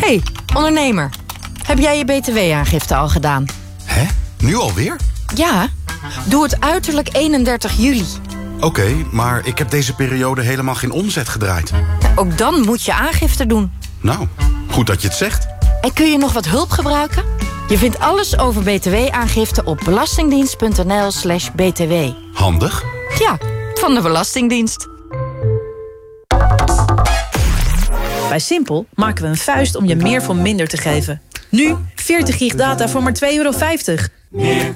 Hey, ondernemer. Heb jij je btw-aangifte al gedaan? Hè? Nu alweer? Ja, doe het uiterlijk 31 juli. Oké, maar ik heb deze periode helemaal geen omzet gedraaid. Ook dan moet je aangifte doen. Nou, goed dat je het zegt. En kun je nog wat hulp gebruiken? Je vindt alles over btw-aangifte op belastingdienst.nl/btw. Handig. Ja, van de Belastingdienst. Bij Simpel maken we een vuist om je meer voor minder te geven. Nu 40 gig data voor maar €2,50.